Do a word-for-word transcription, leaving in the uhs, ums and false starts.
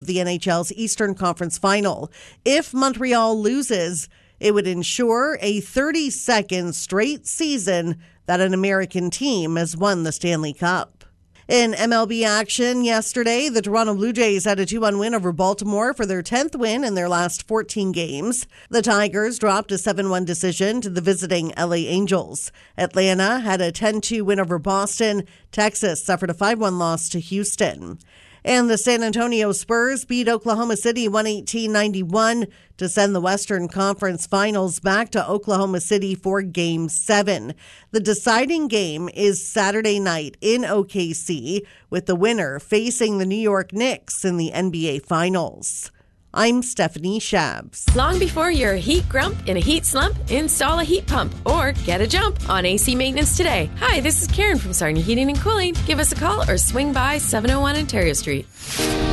the N H L's Eastern Conference Final. If Montreal loses, it would ensure a thirty-second straight season that an American team has won the Stanley Cup. In M L B action yesterday, the Toronto Blue Jays had a two one win over Baltimore for their tenth win in their last fourteen games. The Tigers dropped a seven one decision to the visiting L A Angels. Atlanta had a ten two win over Boston. Texas suffered a five one loss to Houston. And the San Antonio Spurs beat Oklahoma City one eighteen ninety-one to send the Western Conference Finals back to Oklahoma City for Game seven. The deciding game is Saturday night in O K C, with the winner facing the New York Knicks in the N B A Finals. I'm Stephanie Shabs. Long before you're a heat grump in a heat slump, install a heat pump or get a jump on A C maintenance today. Hi, this is Karen from Sarnia Heating and Cooling. Give us a call or swing by seven oh one Ontario Street.